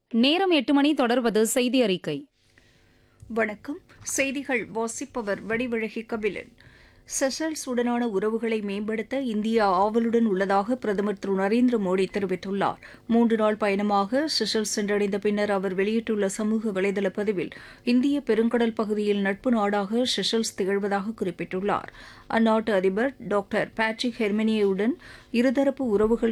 நேரம் 8 மணி. தொடர்வது செய்தி அறிக்கை. வணக்கம். செய்திகள் வாசிப்பவர் வடிவழகி கபிலன். செஷல்ஸ் உடனான உறவுகளை மேம்படுத்த இந்தியா ஆவலுடன் உள்ளதாக பிரதமர் திரு நரேந்திர மோடி தெரிவித்துள்ளார். 3 நாள் பயணமாக செஷல்ஸ் சென்றடைந்த பின்னர் அவர் வெளியிட்டுள்ள சமூக வலைதள பதிவில் இந்திய பெருங்கடல் பகுதியில் நட்பு நாடாக செஷல்ஸ் திகழ்வதாக குறிப்பிட்டுள்ளார். அந்நாட்டு அதிபர் டாக்டர் பேட்ரிக் ஹெர்மினியுடன் இருதரப்பு உறவுகள்